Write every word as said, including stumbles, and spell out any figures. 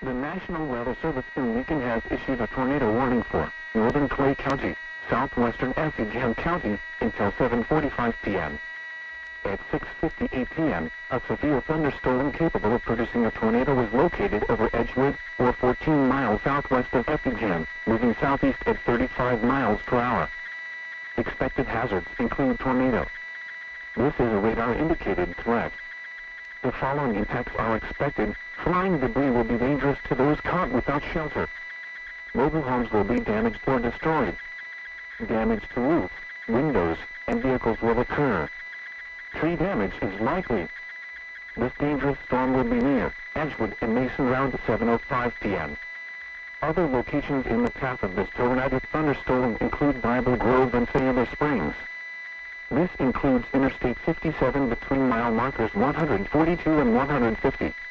The National Weather Service in Lincoln has issued a tornado warning for northern Clay County, southwestern Effingham County until seven forty-five p m At six fifty-eight p m, a severe thunderstorm capable of producing a tornado was located over Edgewood, or fourteen miles southwest of Effingham, moving southeast at thirty-five miles per hour. Expected hazards include tornado. This is a radar-indicated threat. The following impacts are expected. Flying debris will be dangerous to those caught without shelter. Mobile homes will be damaged or destroyed. Damage to roofs, windows, and vehicles will occur. Tree damage is likely. This dangerous storm will be near Edgewood and Mason around seven oh five p m Other locations in the path of this tornadic thunderstorm include Bible Grove and Sailor Springs. This includes Interstate fifty-seven between mile markers one hundred forty-two and one hundred fifty.